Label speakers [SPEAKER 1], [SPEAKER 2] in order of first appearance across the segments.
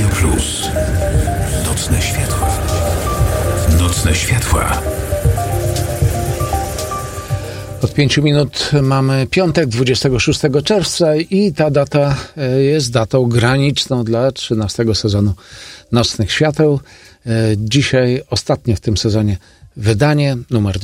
[SPEAKER 1] Radio Plus. Nocne światła. Nocne światła.
[SPEAKER 2] Od 5 minut mamy piątek, 26 czerwca i ta data jest datą graniczną dla 13 sezonu Nocnych Świateł. Dzisiaj ostatnie w tym sezonie wydanie, numer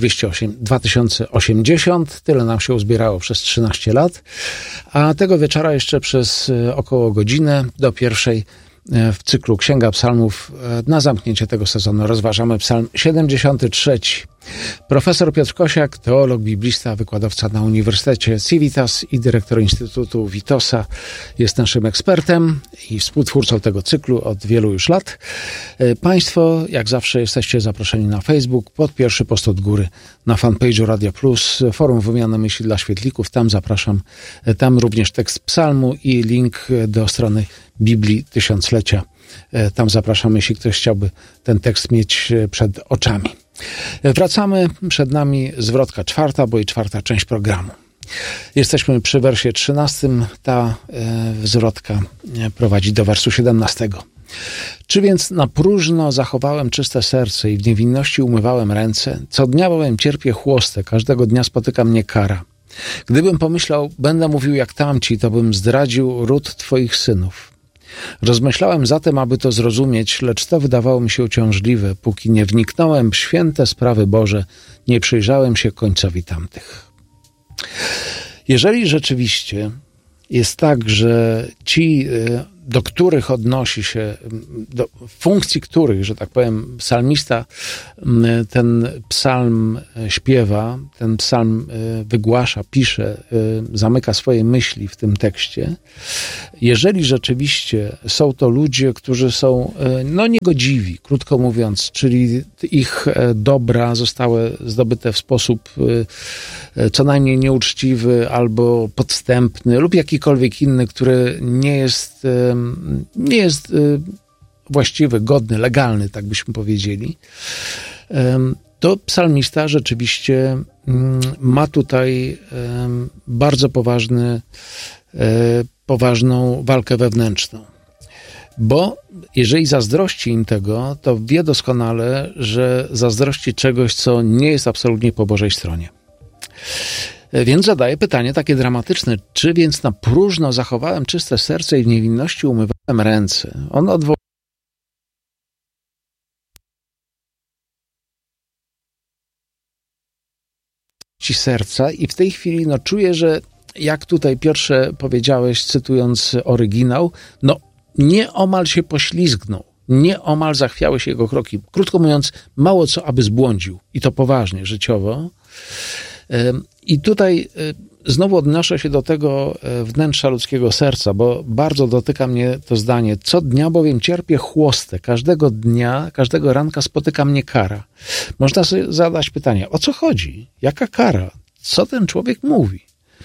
[SPEAKER 2] 2080. Tyle nam się uzbierało przez 13 lat. A tego wieczora jeszcze przez około godzinę do pierwszej w cyklu Księga Psalmów na zamknięcie tego sezonu rozważamy Psalm 73. Profesor Piotr Kosiak, teolog, biblista, wykładowca na Uniwersytecie Civitas i dyrektor Instytutu Witosa jest naszym ekspertem i współtwórcą tego cyklu od wielu już lat. Państwo, jak zawsze, jesteście zaproszeni na Facebook, pod pierwszy post od góry, na fanpage'u Radio Plus, forum Wymiany Myśli dla Świetlików. Tam zapraszam, tam również tekst psalmu i link do strony Biblii Tysiąclecia. Tam zapraszamy, jeśli ktoś chciałby ten tekst mieć przed oczami. Wracamy, przed nami zwrotka czwarta, bo i czwarta część programu. Jesteśmy przy wersie 13. Ta zwrotka prowadzi do wersu 17. Czy więc na próżno zachowałem czyste serce i w niewinności umywałem ręce? Co dnia bowiem cierpię chłostę, każdego dnia spotyka mnie kara. Gdybym pomyślał, będę mówił jak tamci, to bym zdradził ród Twoich synów. Rozmyślałem zatem, aby to zrozumieć, lecz to wydawało mi się uciążliwe, póki nie wniknąłem w święte sprawy Boże, nie przyjrzałem się końcowi tamtych. Jeżeli rzeczywiście jest tak, że ci, do których odnosi się, do funkcji których, że tak powiem, psalmista ten psalm śpiewa, ten psalm wygłasza, pisze, zamyka swoje myśli w tym tekście, jeżeli rzeczywiście są to ludzie, którzy są niegodziwi, krótko mówiąc, czyli ich dobra zostały zdobyte w sposób co najmniej nieuczciwy albo podstępny lub jakikolwiek inny, który nie jest właściwy, godny, legalny, tak byśmy powiedzieli, to psalmista rzeczywiście ma tutaj bardzo poważną walkę wewnętrzną. Bo jeżeli zazdrości im tego, to wie doskonale, że zazdrości czegoś, co nie jest absolutnie po Bożej stronie. Więc zadaję pytanie takie dramatyczne. Czy więc na próżno zachowałem czyste serce i w niewinności umywałem ręce? On odwołuje ci serca i w tej chwili czuję, że jak tutaj Piotrze powiedziałeś, cytując oryginał, nieomal się poślizgnął. Nieomal zachwiały się jego kroki. Krótko mówiąc, mało co, aby zbłądził. I to poważnie, życiowo. I tutaj znowu odnoszę się do tego wnętrza ludzkiego serca, bo bardzo dotyka mnie to zdanie. Co dnia bowiem cierpię chłostę. Każdego dnia, każdego ranka spotyka mnie kara. Można sobie zadać pytanie, o co chodzi? Jaka kara? Co ten człowiek mówi?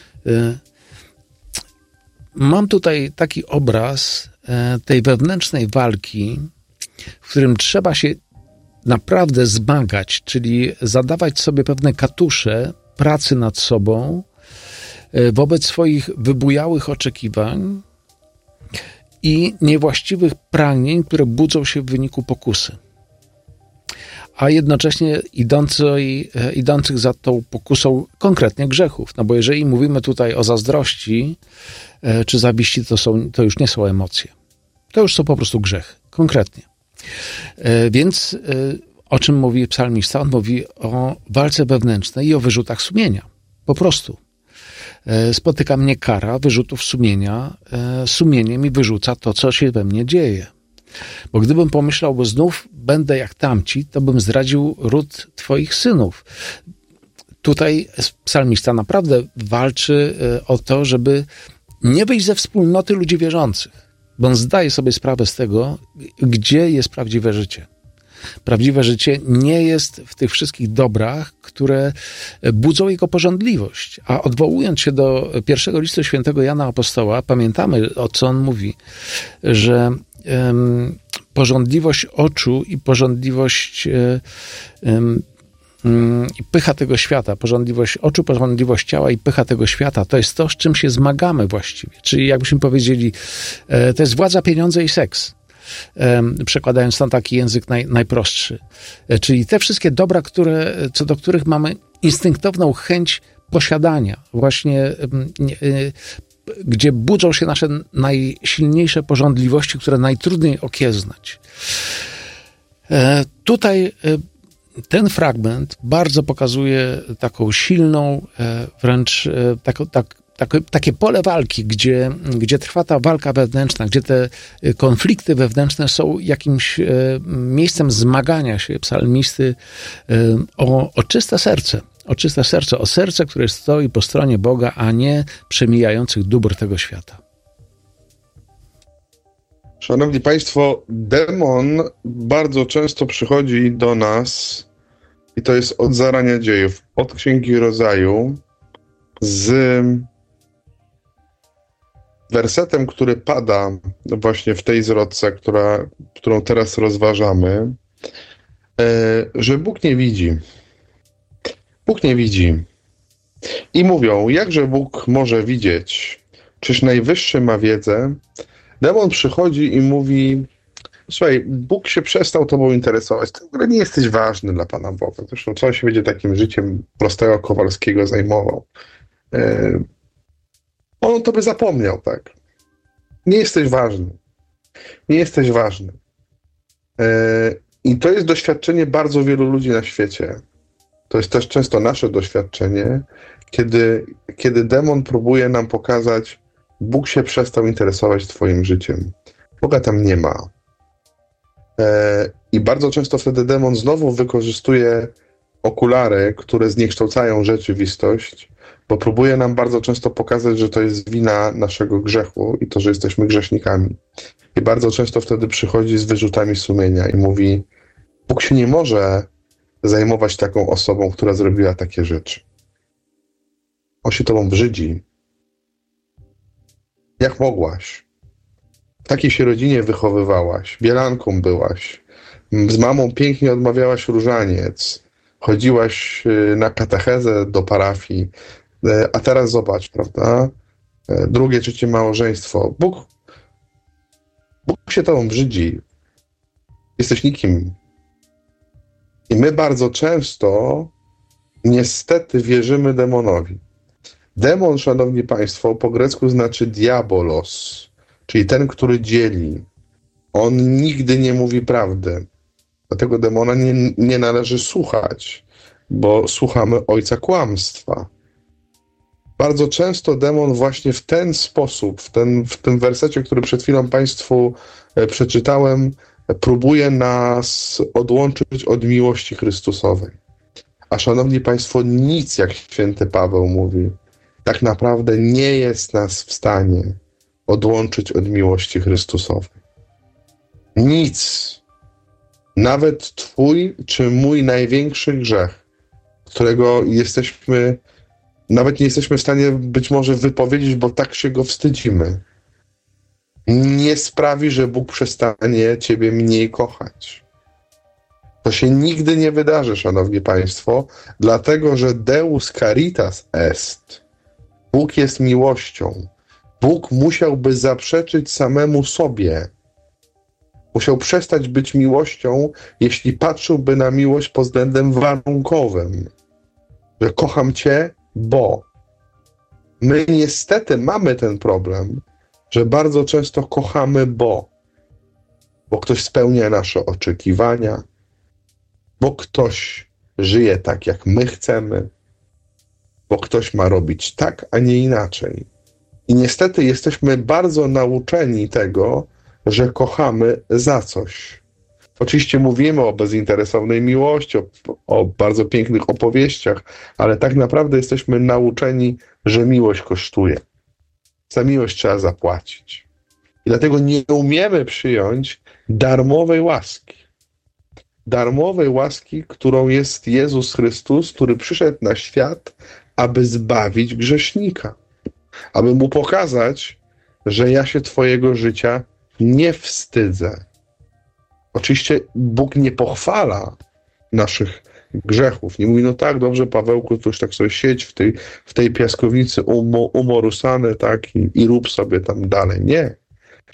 [SPEAKER 2] Mam tutaj taki obraz tej wewnętrznej walki, w którym trzeba się naprawdę zmagać, czyli zadawać sobie pewne katusze pracy nad sobą wobec swoich wybujałych oczekiwań i niewłaściwych pragnień, które budzą się w wyniku pokusy. A jednocześnie idących za tą pokusą konkretnie grzechów. Bo jeżeli mówimy tutaj o zazdrości czy zawiści, to już nie są emocje. To już są po prostu grzechy. Konkretnie. Więc o czym mówi psalmista? On mówi o walce wewnętrznej i o wyrzutach sumienia. Po prostu. Spotyka mnie kara wyrzutów sumienia. Sumienie mi wyrzuca to, co się we mnie dzieje. Bo gdybym pomyślał, bo znów będę jak tamci, to bym zdradził ród Twoich synów. Tutaj psalmista naprawdę walczy o to, żeby nie wyjść ze wspólnoty ludzi wierzących. Bo on zdaje sobie sprawę z tego, gdzie jest prawdziwe życie. Prawdziwe życie nie jest w tych wszystkich dobrach, które budzą jego pożądliwość. A odwołując się do pierwszego listu świętego Jana Apostoła, pamiętamy, o co on mówi, że pożądliwość oczu i pożądliwość i pycha tego świata, pożądliwość oczu, pożądliwość ciała i pycha tego świata, to jest to, z czym się zmagamy właściwie. Czyli jakbyśmy powiedzieli, to jest władza, pieniądze i seks. przekładając na taki język najprostszy. Czyli te wszystkie dobra, co do których mamy instynktowną chęć posiadania, właśnie gdzie budzą się nasze najsilniejsze pożądliwości, które najtrudniej okiełznać. Tutaj ten fragment bardzo pokazuje taką silną, wręcz takie pole walki, gdzie trwa ta walka wewnętrzna, gdzie te konflikty wewnętrzne są jakimś miejscem zmagania się psalmisty o czyste serce. O czyste serce, o serce, które stoi po stronie Boga, a nie przemijających dóbr tego świata.
[SPEAKER 3] Szanowni Państwo, demon bardzo często przychodzi do nas i to jest od zarania dziejów, od Księgi Rodzaju, z wersetem, który pada właśnie w tej zwrotce, którą teraz rozważamy, że Bóg nie widzi. Bóg nie widzi. I mówią, jakże Bóg może widzieć? Czyż Najwyższy ma wiedzę? Demon przychodzi i mówi, słuchaj, Bóg się przestał tobą interesować. Ty w ogóle nie jesteś ważny dla Pana Boga. Zresztą co się będzie takim życiem prostego Kowalskiego zajmował? On to by zapomniał, tak? Nie jesteś ważny. Nie jesteś ważny. I to jest doświadczenie bardzo wielu ludzi na świecie. To jest też często nasze doświadczenie, kiedy demon próbuje nam pokazać, Bóg się przestał interesować twoim życiem. Boga tam nie ma. I bardzo często wtedy demon znowu wykorzystuje okulary, które zniekształcają rzeczywistość, bo próbuje nam bardzo często pokazać, że to jest wina naszego grzechu i to, że jesteśmy grzesznikami. I bardzo często wtedy przychodzi z wyrzutami sumienia i mówi, Bóg się nie może zajmować taką osobą, która zrobiła takie rzeczy. On się tobą brzydzi. Jak mogłaś? W takiej się rodzinie wychowywałaś, bielanką byłaś, z mamą pięknie odmawiałaś różaniec, chodziłaś na katechezę do parafii, a teraz zobacz, prawda? Drugie, trzecie małżeństwo. Bóg się tobą brzydzi. Jesteś nikim. I my bardzo często niestety wierzymy demonowi. Demon, szanowni państwo, po grecku znaczy diabolos, czyli ten, który dzieli. On nigdy nie mówi prawdy. Dlatego demona nie należy słuchać, bo słuchamy ojca kłamstwa. Bardzo często demon właśnie w ten sposób, w tym wersecie, który przed chwilą Państwu przeczytałem, próbuje nas odłączyć od miłości Chrystusowej. A szanowni Państwo, nic, jak święty Paweł mówi, tak naprawdę nie jest nas w stanie odłączyć od miłości Chrystusowej. Nic. Nawet twój czy mój największy grzech, którego nawet nie jesteśmy w stanie być może wypowiedzieć, bo tak się go wstydzimy, nie sprawi, że Bóg przestanie ciebie mniej kochać. To się nigdy nie wydarzy, szanowni państwo, dlatego, że Deus caritas est. Bóg jest miłością. Bóg musiałby zaprzeczyć samemu sobie. Musiał przestać być miłością, jeśli patrzyłby na miłość pod względem warunkowym. Że kocham cię, bo. My niestety mamy ten problem, że bardzo często kochamy, bo ktoś spełnia nasze oczekiwania, bo ktoś żyje tak, jak my chcemy, bo ktoś ma robić tak, a nie inaczej. I niestety jesteśmy bardzo nauczeni tego, że kochamy za coś. Oczywiście mówimy o bezinteresownej miłości, o bardzo pięknych opowieściach, ale tak naprawdę jesteśmy nauczeni, że miłość kosztuje. Za miłość trzeba zapłacić. I dlatego nie umiemy przyjąć darmowej łaski. Darmowej łaski, którą jest Jezus Chrystus, który przyszedł na świat, aby zbawić grzesznika. Aby mu pokazać, że ja się twojego życia nie wstydzę. Oczywiście Bóg nie pochwala naszych grzechów. Nie mówi, no tak, dobrze, Pawełku, to już tak sobie siedź w tej piaskownicy umorusany, tak, i rób sobie tam dalej. Nie.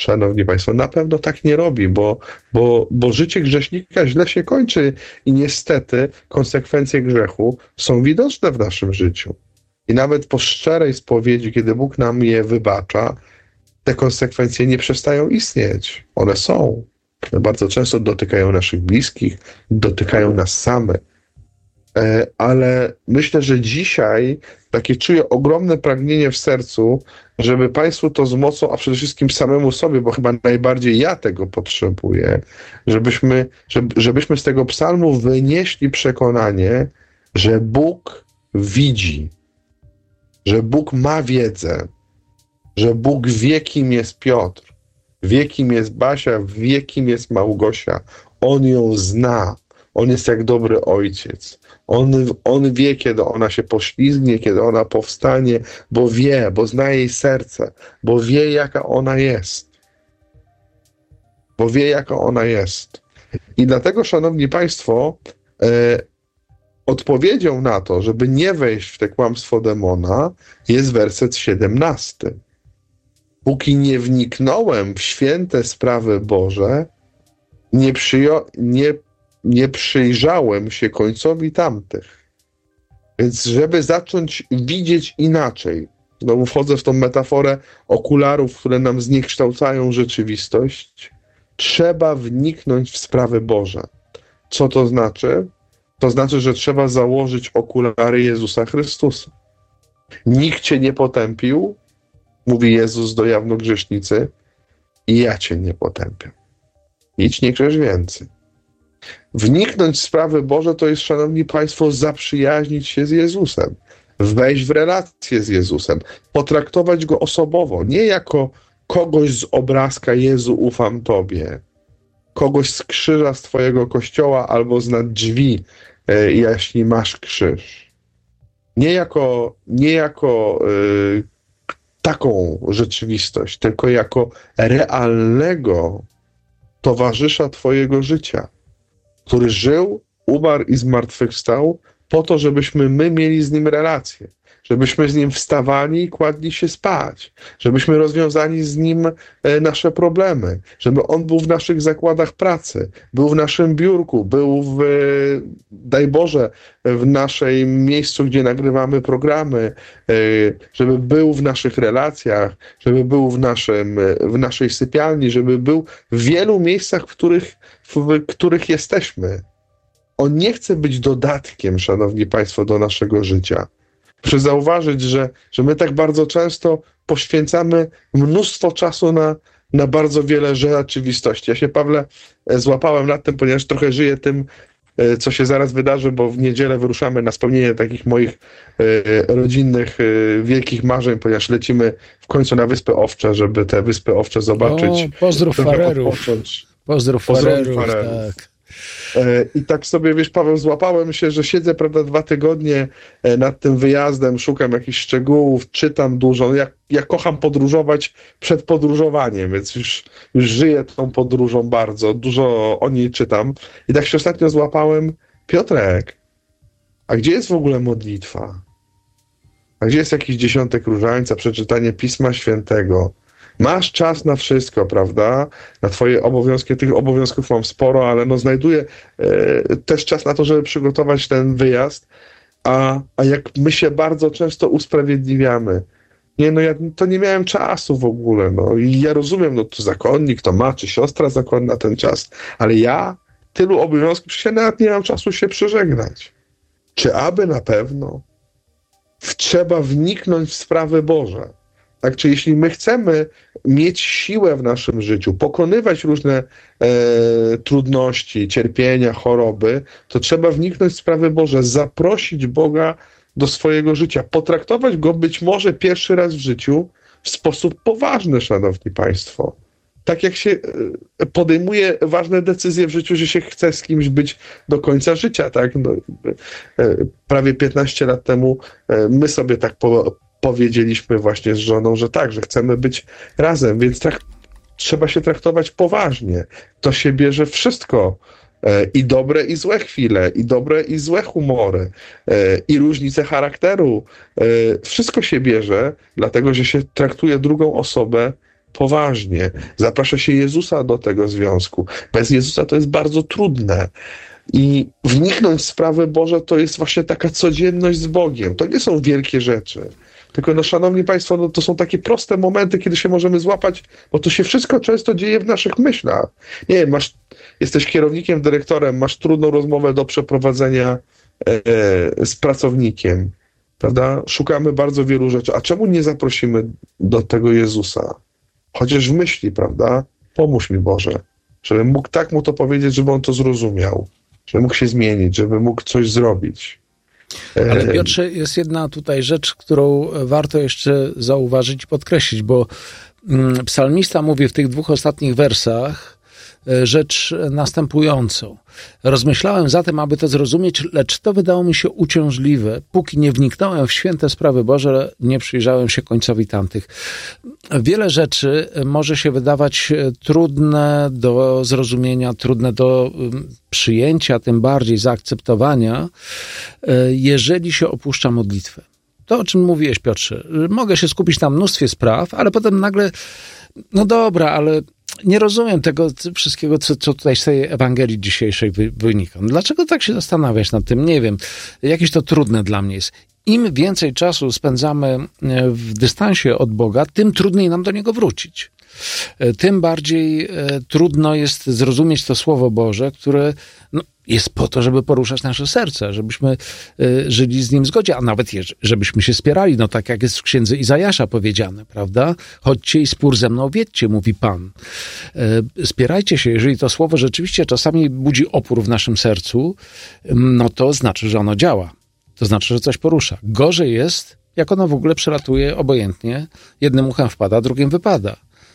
[SPEAKER 3] Szanowni Państwo, na pewno tak nie robi, bo życie grzesznika źle się kończy i niestety konsekwencje grzechu są widoczne w naszym życiu. I nawet po szczerej spowiedzi, kiedy Bóg nam je wybacza, te konsekwencje nie przestają istnieć. One są. One bardzo często dotykają naszych bliskich, dotykają nas samych. Ale myślę, że dzisiaj takie czuję ogromne pragnienie w sercu, żeby Państwu to z mocą, a przede wszystkim samemu sobie, bo chyba najbardziej ja tego potrzebuję, żebyśmy z tego psalmu wynieśli przekonanie, że Bóg widzi, że Bóg ma wiedzę, że Bóg wie, kim jest Piotr, wie, kim jest Basia, wie, kim jest Małgosia. On ją zna. On jest jak dobry ojciec. On wie, kiedy ona się poślizgnie, kiedy ona powstanie, bo wie, bo zna jej serce, bo wie, jaka ona jest. Bo wie, jaka ona jest. I dlatego, szanowni Państwo, odpowiedzią na to, żeby nie wejść w te kłamstwo demona, jest werset 17. Póki nie wniknąłem w święte sprawy Boże, nie przyjrzałem się końcowi tamtych. Więc żeby zacząć widzieć inaczej, znowu wchodzę w tą metaforę okularów, które nam zniekształcają rzeczywistość, trzeba wniknąć w sprawy Boże. Co to znaczy? To znaczy, że trzeba założyć okulary Jezusa Chrystusa. Nikt cię nie potępił, mówi Jezus do jawnogrzesznicy, i ja cię nie potępiam. Idź, nie grzesz więcej. Wniknąć w sprawy Boże to jest, szanowni Państwo, zaprzyjaźnić się z Jezusem, wejść w relację z Jezusem, potraktować Go osobowo, nie jako kogoś z obrazka Jezu, ufam Tobie, kogoś z krzyża z Twojego kościoła albo z nad drzwi, jeśli masz krzyż. Nie jako taką rzeczywistość, tylko jako realnego towarzysza Twojego życia, który żył, umarł i zmartwychwstał po to, żebyśmy my mieli z Nim relację, żebyśmy z Nim wstawali i kładli się spać, żebyśmy rozwiązali z Nim nasze problemy, żeby On był w naszych zakładach pracy, był w naszym biurku, był daj Boże, w naszym miejscu, gdzie nagrywamy programy, żeby był w naszych relacjach, żeby był w naszej sypialni, żeby był w wielu miejscach, w których jesteśmy. On nie chce być dodatkiem, szanowni Państwo, do naszego życia. Proszę zauważyć, że my tak bardzo często poświęcamy mnóstwo czasu na bardzo wiele rzeczywistości. Ja się, Pawle, złapałem nad tym, ponieważ trochę żyję tym, co się zaraz wydarzy, bo w niedzielę wyruszamy na spełnienie takich moich rodzinnych, wielkich marzeń, ponieważ lecimy w końcu na Wyspy Owcze, żeby te Wyspy Owcze zobaczyć.
[SPEAKER 2] Pozdrów Farerów. Pozdrów Farerów, tak.
[SPEAKER 3] I tak sobie, wiesz, Paweł, złapałem się, że siedzę, prawda, 2 tygodnie nad tym wyjazdem, szukam jakichś szczegółów, czytam dużo. Ja kocham podróżować przed podróżowaniem, więc już żyję tą podróżą bardzo, dużo o niej czytam. I tak się ostatnio złapałem, Piotrek, a gdzie jest w ogóle modlitwa? A gdzie jest jakiś 10 różańca, przeczytanie Pisma Świętego? Masz czas na wszystko, prawda? Na Twoje obowiązki. Tych obowiązków mam sporo, ale znajduję też czas na to, żeby przygotować ten wyjazd. A jak my się bardzo często usprawiedliwiamy. Ja to nie miałem czasu w ogóle. I ja rozumiem, to zakonnik to ma, czy siostra zakonna ten czas, ale ja tylu obowiązków, że nawet nie mam czasu się przeżegnać. Czy aby na pewno trzeba wniknąć w sprawy Boże? Tak, czy jeśli my chcemy mieć siłę w naszym życiu, pokonywać różne trudności, cierpienia, choroby, to trzeba wniknąć w sprawy Boże, zaprosić Boga do swojego życia, potraktować Go być może pierwszy raz w życiu w sposób poważny, szanowni Państwo. Tak jak się podejmuje ważne decyzje w życiu, że się chce z kimś być do końca życia. Tak? Prawie 15 lat temu my sobie tak powiedzieliśmy właśnie z żoną, że tak, że chcemy być razem, więc trzeba się traktować poważnie. To się bierze wszystko. I dobre, i złe chwile, i dobre, i złe humory, i różnice charakteru. Wszystko się bierze, dlatego że się traktuje drugą osobę poważnie. Zaprasza się Jezusa do tego związku. Bez Jezusa to jest bardzo trudne. I wniknąć w sprawy Boże to jest właśnie taka codzienność z Bogiem. To nie są wielkie rzeczy. Tylko, no, szanowni państwo, no, to są takie proste momenty, kiedy się możemy złapać, bo to się wszystko często dzieje w naszych myślach. Nie wiem, jesteś kierownikiem, dyrektorem, masz trudną rozmowę do przeprowadzenia z pracownikiem, prawda? Szukamy bardzo wielu rzeczy. A czemu nie zaprosimy do tego Jezusa? Chociaż w myśli, prawda? Pomóż mi, Boże, żebym mógł tak mu to powiedzieć, żeby on to zrozumiał, żeby mógł się zmienić, żeby mógł coś zrobić.
[SPEAKER 2] Ale Piotrze, jest jedna tutaj rzecz, którą warto jeszcze zauważyć i podkreślić, bo psalmista mówi w tych 2 ostatnich wersach rzecz następującą. Rozmyślałem zatem, aby to zrozumieć, lecz to wydało mi się uciążliwe. Póki nie wniknąłem w święte sprawy Boże, nie przyjrzałem się końcowi tamtych. Wiele rzeczy może się wydawać trudne do zrozumienia, trudne do przyjęcia, tym bardziej zaakceptowania, jeżeli się opuszcza modlitwę. To, o czym mówiłeś, Piotrze. Mogę się skupić na mnóstwie spraw, ale potem nagle, no dobra, ale nie rozumiem tego wszystkiego, co tutaj z tej Ewangelii dzisiejszej wynika. Dlaczego tak się zastanawiać nad tym? Nie wiem. Jakieś to trudne dla mnie jest. Im więcej czasu spędzamy w dystansie od Boga, tym trudniej nam do Niego wrócić. Tym bardziej trudno jest zrozumieć to Słowo Boże, które jest po to, żeby poruszać nasze serce, żebyśmy żyli z Nim w zgodzie, a nawet żebyśmy się spierali, no tak jak jest w księdze Izajasza powiedziane, prawda? Chodźcie i spór ze mną wiedźcie, mówi Pan. Spierajcie się, jeżeli to Słowo rzeczywiście czasami budzi opór w naszym sercu, no to znaczy, że ono działa. To znaczy, że coś porusza. Gorzej jest, jak ono w ogóle przelatuje obojętnie, jednym uchem wpada, drugim wypada.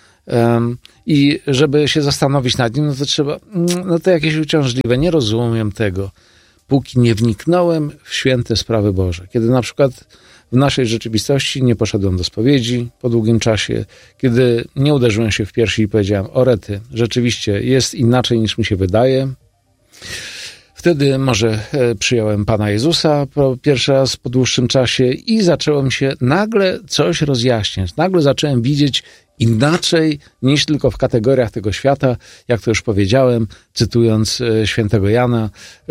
[SPEAKER 2] I żeby się zastanowić nad nim, no to trzeba, no to jakieś uciążliwe, nie rozumiem tego, póki nie wniknąłem w święte sprawy Boże. Kiedy na przykład w naszej rzeczywistości nie poszedłem do spowiedzi po długim czasie, kiedy nie uderzyłem się w piersi i powiedziałem, o rety, rzeczywiście jest inaczej niż mi się wydaje. Wtedy może przyjąłem Pana Jezusa pierwszy raz po dłuższym czasie i zacząłem się nagle coś rozjaśniać. Nagle zacząłem widzieć inaczej niż tylko w kategoriach tego świata, jak to już powiedziałem, cytując świętego Jana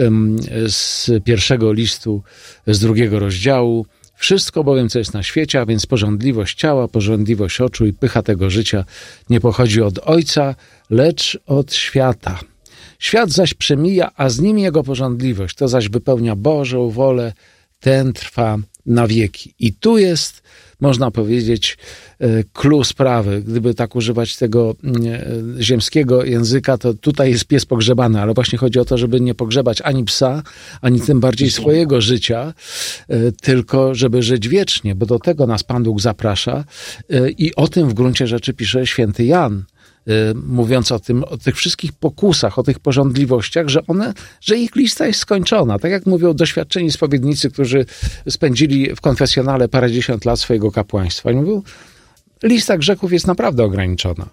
[SPEAKER 2] z 1 listu, z 2 rozdziału. Wszystko bowiem, co jest na świecie, a więc pożądliwość ciała, pożądliwość oczu i pycha tego życia, nie pochodzi od Ojca, lecz od świata. Świat zaś przemija, a z nim jego pożądliwość. To zaś wypełnia Bożą wolę, ten trwa na wieki. I tu jest, można powiedzieć, clou sprawy. Gdyby tak używać tego ziemskiego języka, to tutaj jest pies pogrzebany, ale właśnie chodzi o to, żeby nie pogrzebać ani psa, ani tym bardziej swojego życia, tylko żeby żyć wiecznie, bo do tego nas Pan Bóg zaprasza i o tym w gruncie rzeczy pisze święty Jan, mówiąc o tych wszystkich pokusach, o tych pożądliwościach, że ich lista jest skończona. Tak jak mówią doświadczeni spowiednicy, którzy spędzili w konfesjonale parędziesiąt lat swojego kapłaństwa. I mówią, lista grzechów jest naprawdę ograniczona.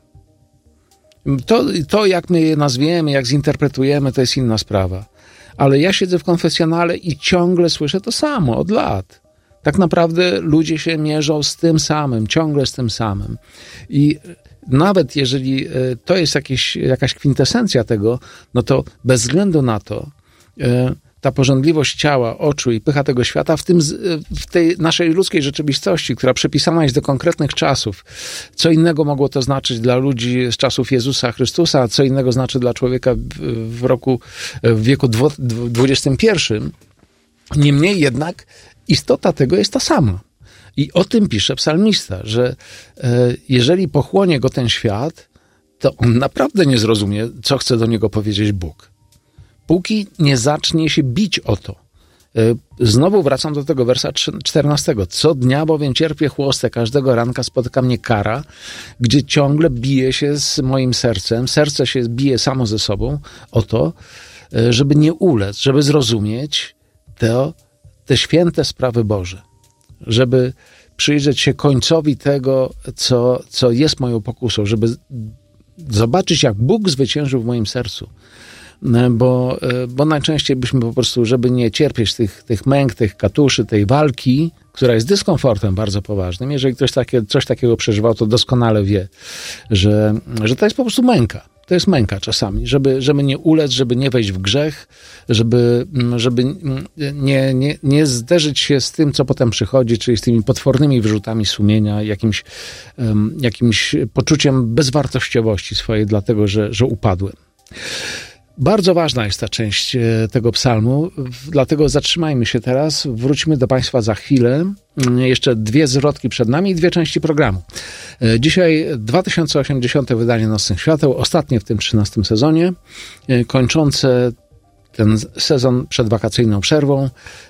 [SPEAKER 2] To, jak my je nazwiemy, jak zinterpretujemy, to jest inna sprawa. Ale ja siedzę w konfesjonale i ciągle słyszę to samo od lat. Tak naprawdę ludzie się mierzą z tym samym, ciągle z tym samym. I nawet jeżeli to jest jakaś kwintesencja tego, no to bez względu na to ta pożądliwość ciała, oczu i pycha tego świata w tej naszej ludzkiej rzeczywistości, która przypisana jest do konkretnych czasów. Co innego mogło to znaczyć dla ludzi z czasów Jezusa Chrystusa, a co innego znaczy dla człowieka w wieku XXI. Niemniej jednak istota tego jest ta sama. I o tym pisze psalmista, że jeżeli pochłonie go ten świat, to on naprawdę nie zrozumie, co chce do niego powiedzieć Bóg. Póki nie zacznie się bić o to. Znowu wracam do tego wersa 14. Co dnia bowiem cierpię chłostę, każdego ranka spotyka mnie kara, gdzie ciągle bije się z moim sercem. Serce się bije samo ze sobą o to, żeby nie ulec, żeby zrozumieć te święte sprawy Boże. Żeby przyjrzeć się końcowi tego, co jest moją pokusą, żeby zobaczyć, jak Bóg zwyciężył w moim sercu. bo najczęściej byśmy po prostu, żeby nie cierpieć tych męk, tych katuszy, tej walki, która jest dyskomfortem bardzo poważnym. Jeżeli ktoś coś takiego przeżywał, to doskonale wie, że to jest po prostu męka. To jest męka czasami, żeby nie ulec, żeby nie wejść w grzech, żeby nie zderzyć się z tym, co potem przychodzi, czyli z tymi potwornymi wyrzutami sumienia, jakimś poczuciem bezwartościowości swojej, dlatego że upadłem. Bardzo ważna jest ta część tego psalmu, dlatego zatrzymajmy się teraz, wrócimy do Państwa za chwilę. Jeszcze 2 zwrotki przed nami i 2 części programu. Dzisiaj 2080. wydanie Nocnych Świateł, ostatnie w tym 13. sezonie, kończące ten sezon przed wakacyjną przerwą.